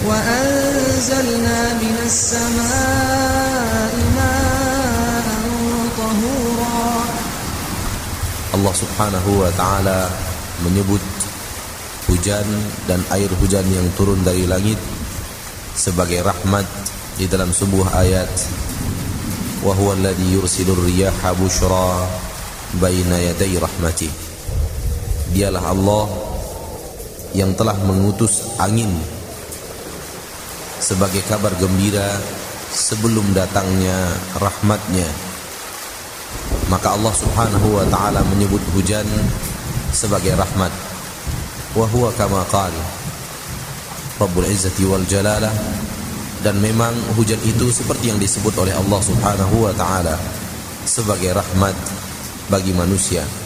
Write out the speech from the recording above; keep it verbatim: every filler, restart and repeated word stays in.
وأنزلنا من السماء ماء طهورا. Allah Subhanahu wa taala menyebut hujan dan air hujan yang turun dari langit sebagai rahmat di dalam sebuah ayat, wa huwa alladhi yursilur riyaha bushra baina yaday rahmatih. Dialah Allah yang telah mengutus angin sebagai kabar gembira sebelum datangnya rahmatnya. Maka Allah Subhanahu wa ta'ala menyebut hujan sebagai rahmat. Wa huwa kama qala Rabbul Izzati wal Jalalah, dan memang hujan itu seperti yang disebut oleh Allah Subhanahu wa ta'ala sebagai rahmat bagi manusia.